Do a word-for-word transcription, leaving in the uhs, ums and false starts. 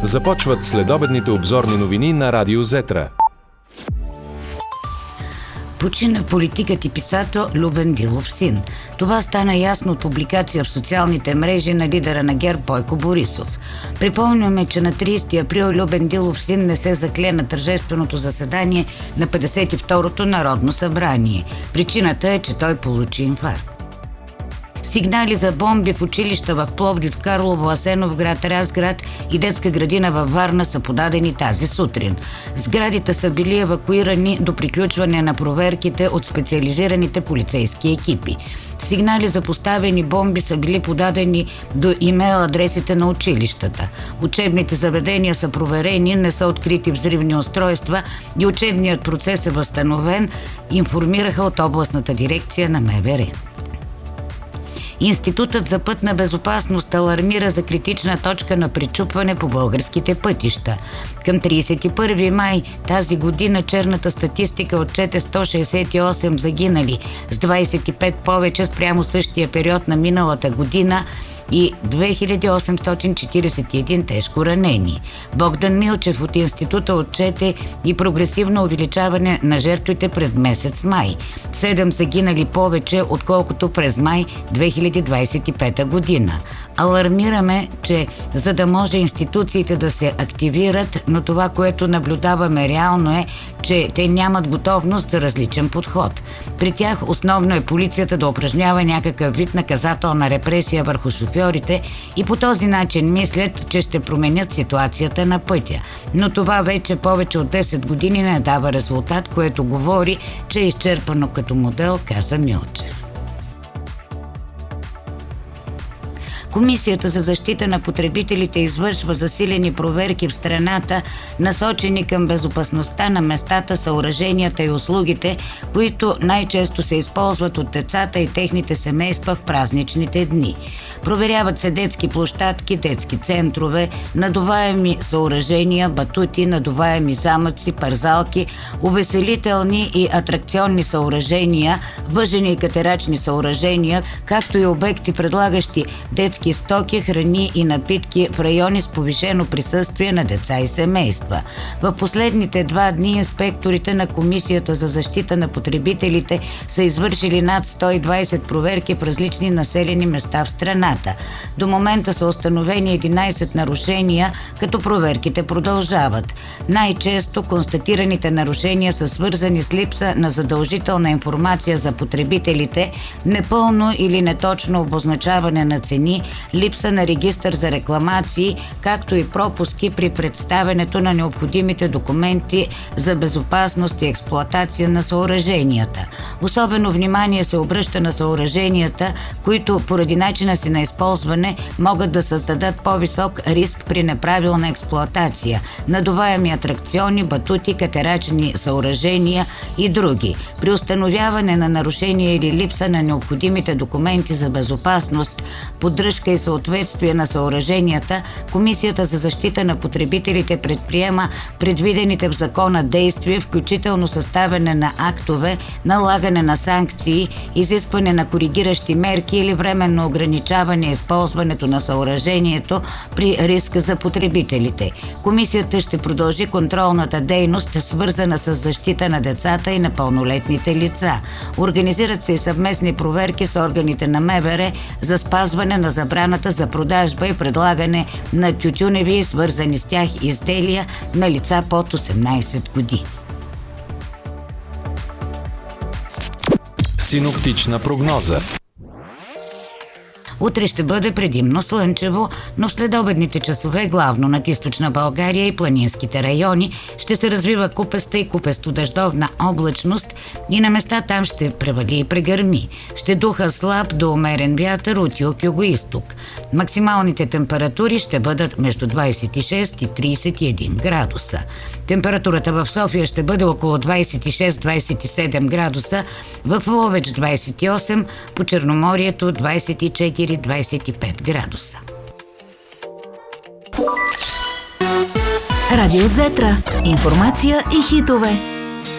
Започват следобедните обзорни новини на Радио Зетра. Почина политикът и писател Любен Дилов син. Това стана ясно от публикация в социалните мрежи на лидера на ГЕРБ Бойко Борисов. Припомняме, че на тридесети април Любен Дилов син не се закле на тържественото заседание на петдесет и второто Народно събрание. Причината е, че той получи инфаркт. Сигнали за бомби в училища в Пловдив, Карлово, Асеновград, Разград и детска градина във Варна са подадени тази сутрин. Сградите са били евакуирани до приключване на проверките от специализираните полицейски екипи. Сигнали за поставени бомби са били подадени до имейл адресите на училищата. Учебните заведения са проверени, не са открити взривни устройства и учебният процес е възстановен, информираха от областната дирекция на МВР. Институтът за пътна безопасност алармира за критична точка на пречупване по българските пътища. Към тридесет и първи май тази година черната статистика отчете сто шестдесет и осем загинали, с двадесет и пет повече спрямо същия период на миналата година и две хиляди осемстотин четиридесет и един тежко ранени. Богдан Милчев от института отчете и прогресивно увеличаване на жертвите през месец май. Седем загинали повече, отколкото през май две хиляди двадесет и пета година. Алармираме, че за да може институциите да се активират, но това, което наблюдаваме реално е, че те нямат готовност за различен подход. При тях основно е полицията да упражнява някакъв вид наказателна репресия върху шофьорите и по този начин мислят, че ще променят ситуацията на пътя. Но това вече повече от десет години не дава резултат, което говори, че е изчерпано като модел, каза Милчев. Комисията за защита на потребителите извършва засилени проверки в страната, насочени към безопасността на местата, съоръженията и услугите, които най-често се използват от децата и техните семейства в празничните дни. Проверяват се детски площадки, детски центрове, надуваеми съоръжения, батути, надуваеми замъци, парзалки, увеселителни и атракционни съоръжения, въжени и катерачни съоръжения, както и обекти, предлагащи детски стоки, храни и напитки в райони с повишено присъствие на деца и семейства. В последните два дни инспекторите на Комисията за защита на потребителите са извършили над сто и двадесет проверки в различни населени места в страната. До момента са установени единадесет нарушения, като проверките продължават. Най-често констатираните нарушения са свързани с липса на задължителна информация за потребителите, непълно или неточно обозначаване на цени, липса на регистър за рекламации, както и пропуски при представянето на необходимите документи за безопасност и експлоатация на съоръженията. Особено внимание се обръща на съоръженията, които поради начина си на използване могат да създадат по-висок риск при неправилна експлоатация, надуваеми атракциони, батути, катерачни съоръжения и други. При установяване на нарушения или липса на необходимите документи за безопасност, поддръжка и съответствие на съоръженията, Комисията за защита на потребителите предприема предвидените в закона действия, включително съставяне на актове, налагане на санкции, изискване на коригиращи мерки или временно ограничаване използването на съоръжението при риск за потребителите. Комисията ще продължи контролната дейност, свързана с защита на децата и непълнолетните лица. Организират се и съвместни проверки с органите на МВР за спазване на забраната за продажба и предлагане на тютюневи и свързани с тях изделия на лица под осемнадесет години. Синоптична прогноза. Утре ще бъде предимно слънчево, но в следобедните часове главно над източна България и планинските райони ще се развива купеста и купесто-дъждовна облачност и на места там ще превали и прегърми. Ще духа слаб до умерен вятър от юг-югоизток. Максималните температури ще бъдат между двадесет и шест и тридесет и един градуса. Температурата в София ще бъде около двадесет и шест до двадесет и седем градуса, в Ловеч двадесет и осем, по Черноморието двадесет и четири до двадесет и пет градуса. Радио Зетра. Информация и хитове.